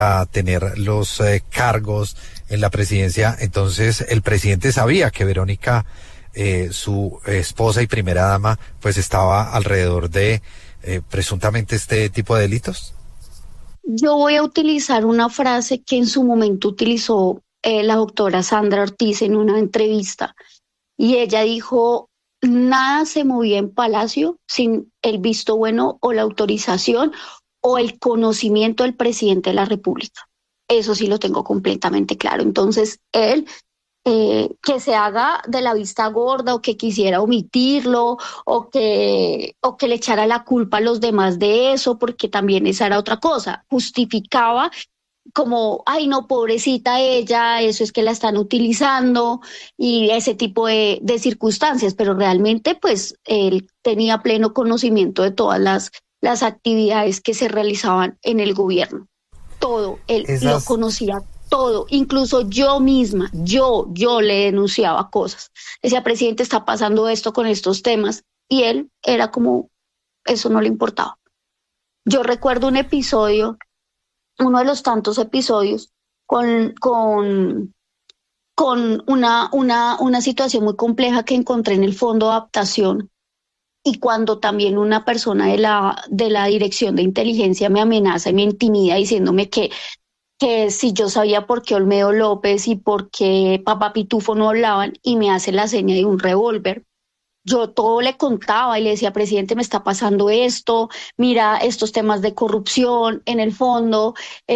a tener los cargos en la presidencia, entonces el presidente sabía que Verónica, su esposa y primera dama, pues estaba alrededor de presuntamente este tipo de delitos. Yo voy a utilizar una frase que en su momento utilizó la doctora Sandra Ortiz en una entrevista, y ella dijo: nada se movía en Palacio sin el visto bueno o la autorización o el conocimiento del presidente de la República. Eso sí lo tengo completamente claro. Entonces, él, que se haga de la vista gorda o que quisiera omitirlo o que le echara la culpa a los demás de eso, porque también esa era otra cosa, justificaba como: ay no, pobrecita ella, eso es que la están utilizando, y ese tipo de circunstancias, pero realmente pues él tenía pleno conocimiento de todas las actividades que se realizaban en el gobierno. Todo, él lo conocía todo, incluso yo misma, yo le denunciaba cosas. Decía: presidente, está pasando esto con estos temas, y él era como, eso no le importaba. Yo recuerdo un episodio, uno de los tantos episodios, con una situación muy compleja que encontré en el Fondo de Adaptación, y cuando también una persona de la Dirección de Inteligencia me amenaza y me intimida diciéndome que si yo sabía por qué Olmedo López y por qué Papá Pitufo no hablaban, y me hace la seña de un revólver. Yo todo le contaba y le decía: presidente, me está pasando esto, mira estos temas de corrupción en el fondo.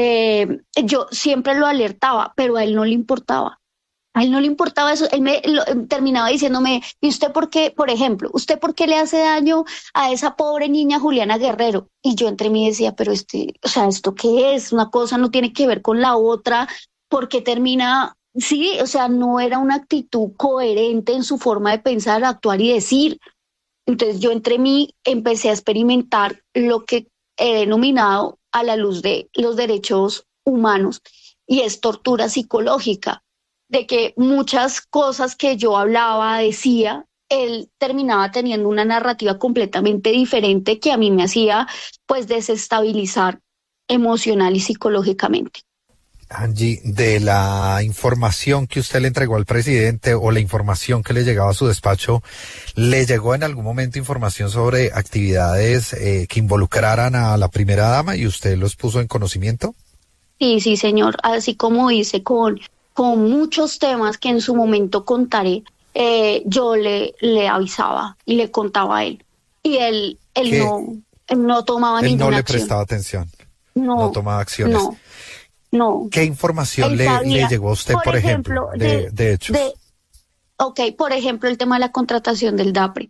Yo siempre lo alertaba, pero a él no le importaba. A él no le importaba eso. Él terminaba diciéndome: ¿y usted por qué, por ejemplo, usted por qué le hace daño a esa pobre niña Juliana Guerrero? Y yo entre mí decía: pero o sea, ¿esto qué es? Una cosa no tiene que ver con la otra. ¿Por qué termina? Sí, o sea, no era una actitud coherente en su forma de pensar, actuar y decir. Entonces yo entre mí empecé a experimentar lo que he denominado a la luz de los derechos humanos, y es tortura psicológica, de que muchas cosas que yo hablaba, decía, él terminaba teniendo una narrativa completamente diferente que a mí me hacía pues desestabilizar emocional y psicológicamente. Angie, de la información que usted le entregó al presidente o la información que le llegaba a su despacho, ¿le llegó en algún momento información sobre actividades que involucraran a la primera dama y usted los puso en conocimiento? Sí, señor, así como hice con muchos temas que en su momento contaré, yo le avisaba y le contaba a él. Y él no tomaba ninguna acción. Él no le prestaba atención, no tomaba acciones. No. ¿Qué información le llegó a usted, por ejemplo, de hechos? Por ejemplo, el tema de la contratación del DAPRE.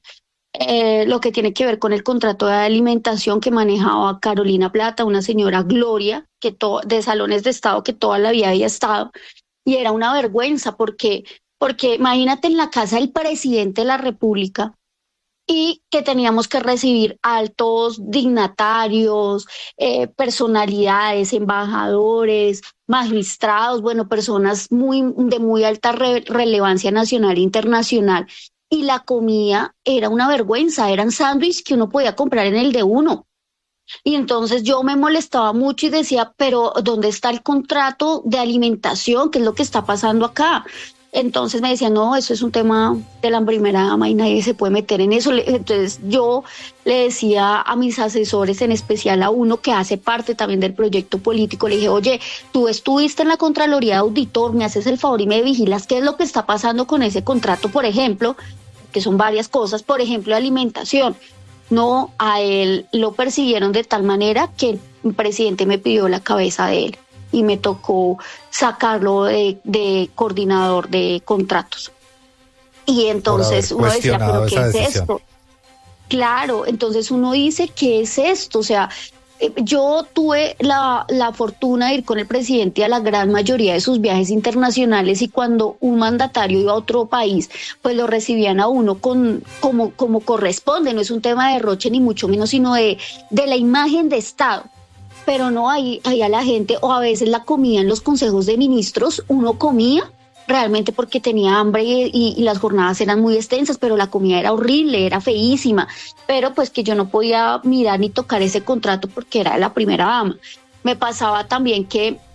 Lo que tiene que ver con el contrato de alimentación que manejaba Carolina Plata, una señora Gloria, de Salones de Estado, que toda la vida había estado. Y era una vergüenza porque imagínate, en la casa del presidente de la República, y que teníamos que recibir altos dignatarios, personalidades, embajadores, magistrados, bueno, personas de muy alta relevancia nacional e internacional. Y la comida era una vergüenza, eran sándwiches que uno podía comprar en el de uno. Y entonces yo me molestaba mucho y decía: pero ¿dónde está el contrato de alimentación? ¿Qué es lo que está pasando acá? Entonces me decían: no, eso es un tema de la primera dama y nadie se puede meter en eso. Entonces yo le decía a mis asesores, en especial a uno que hace parte también del proyecto político, le dije: oye, tú estuviste en la Contraloría de Auditor, me haces el favor y me vigilas qué es lo que está pasando con ese contrato, por ejemplo, que son varias cosas, por ejemplo, alimentación. No, a él lo persiguieron de tal manera que el presidente me pidió la cabeza de él y me tocó sacarlo de coordinador de contratos. Y entonces uno decía: ¿pero qué es esto? Claro, entonces uno dice: ¿qué es esto? O sea, yo tuve la fortuna de ir con el presidente a la gran mayoría de sus viajes internacionales, y cuando un mandatario iba a otro país, pues lo recibían a uno como corresponde. No es un tema de derroche ni mucho menos, sino de la imagen de Estado. Pero no, ahí a la gente, o a veces la comida en los consejos de ministros, uno comía realmente porque tenía hambre y las jornadas eran muy extensas, pero la comida era horrible, era feísima, pero pues que yo no podía mirar ni tocar ese contrato porque era de la primera dama. Me pasaba también que